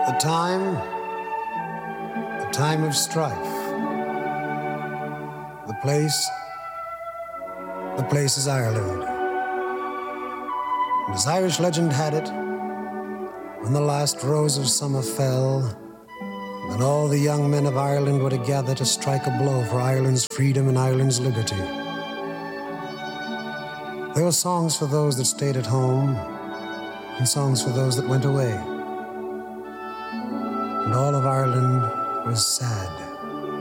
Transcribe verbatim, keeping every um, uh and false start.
A time, a time of strife. The place, the place is Ireland. And as Irish legend had it, when the last rose of summer fell, then all the young men of Ireland were to gather to strike a blow for Ireland's freedom and Ireland's liberty. There were songs for those that stayed at home, and songs for those that went away. And all of Ireland was sad.